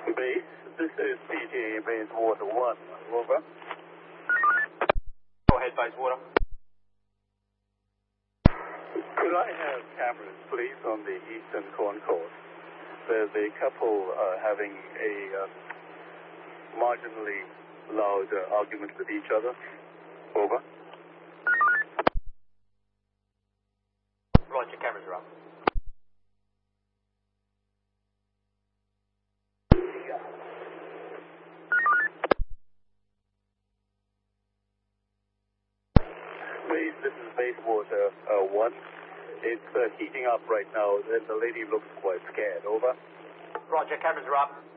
Base, this is PTA Bayswater 1. Over. Go ahead, Bayswater. Could I have cameras, please, on the eastern concourse? There's a couple having a marginally loud argument with each other. Over. Right, your cameras are up. Base, this is Bayswater 1. It's heating up right now, and the lady looks quite scared. Over. Right, your cameras are up.